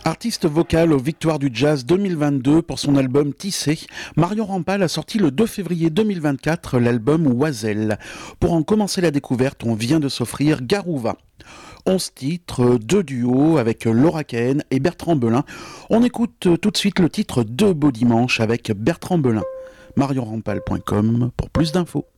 Artiste vocal aux Victoires du Jazz 2022 pour son album Tissé, Marion Rampal a sorti le 2 février 2024 l'album Oiselle. Pour en commencer la découverte, on vient de s'offrir Garouva. 11 titres, 2 duos avec Laura Cahen et Bertrand Belin. On écoute tout de suite le titre Deux beaux dimanches avec Bertrand Belin. marionrampal.com pour plus d'infos.